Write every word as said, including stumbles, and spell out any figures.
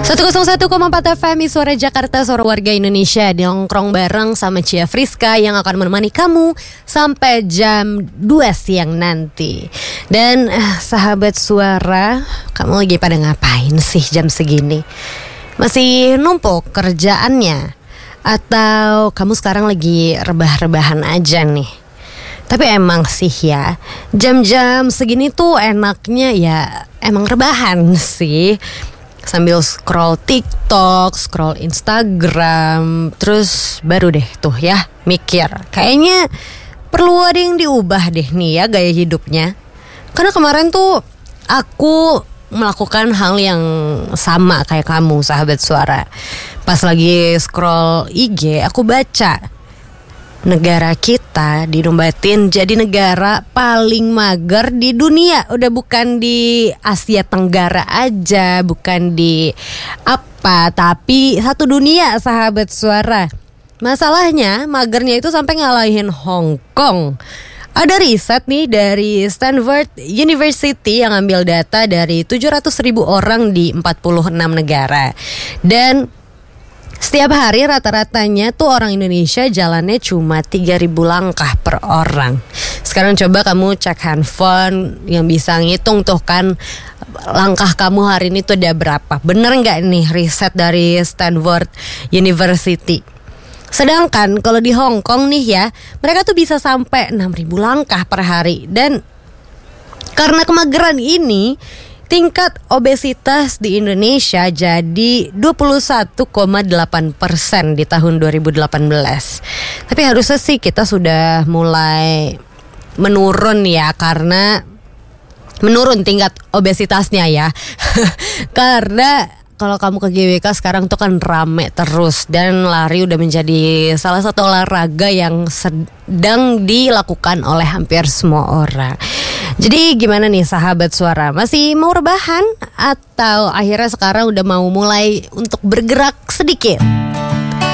seratus satu koma empat F M Suara Jakarta, suara warga Indonesia. Nongkrong bareng sama Cia Friska yang akan menemani kamu sampai jam dua siang nanti. Dan eh, sahabat suara, kamu lagi pada ngapain sih jam segini? Masih numpuk kerjaannya? Atau kamu sekarang lagi rebah-rebahan aja nih? Tapi emang sih ya, jam-jam segini tuh enaknya ya emang rebahan sih. Sambil scroll TikTok, scroll Instagram, terus baru deh tuh ya mikir, kayaknya perlu ada yang diubah deh nih ya gaya hidupnya. Karena kemarin tuh aku melakukan hal yang sama kayak kamu sahabat suara. Pas lagi scroll I G, aku baca negara kita dinombatin jadi negara paling mager di dunia. Udah bukan di Asia Tenggara aja, bukan di apa, tapi satu dunia sahabat suara. Masalahnya magernya itu sampai ngalahin Hong Kong. Ada riset nih dari Stanford University yang ambil data dari tujuh ratus ribu orang di empat puluh enam negara. Dan setiap hari rata-ratanya tuh orang Indonesia jalannya cuma tiga ribu langkah per orang. Sekarang coba kamu cek handphone yang bisa ngitung tuh kan langkah kamu hari ini tuh ada berapa. Bener gak nih riset dari Stanford University? Sedangkan kalau di Hong Kong nih ya, mereka tuh bisa sampai enam ribu langkah per hari. Dan karena kemageran ini, tingkat obesitas di Indonesia jadi dua puluh satu koma delapan persen di tahun dua ribu delapan belas. Tapi harusnya sih kita sudah mulai menurun ya, karena menurun tingkat obesitasnya ya. Karena kalau kamu ke G W K sekarang tuh kan rame terus, dan lari udah menjadi salah satu olahraga yang sedang dilakukan oleh hampir semua orang. Jadi gimana nih sahabat suara, masih mau rebahan atau akhirnya sekarang udah mau mulai untuk bergerak sedikit?